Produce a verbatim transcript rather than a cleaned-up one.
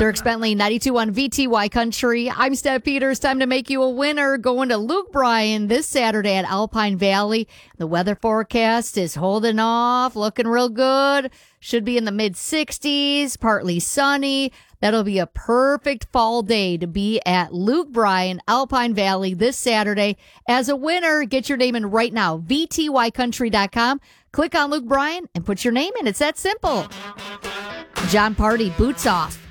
Dirk Bentley, ninety-two on V T Y Country. I'm Steph Peters. Time to make you a winner. Going to Luke Bryan this Saturday at Alpine Valley. The weather forecast is holding off, looking real good. Should be in the mid sixties, partly sunny. That'll be a perfect fall day to be at Luke Bryan, Alpine Valley this Saturday. As a winner, get your name in right now, V T Y country dot com. Click on Luke Bryan and put your name in. It's that simple. John Party, Boots Off.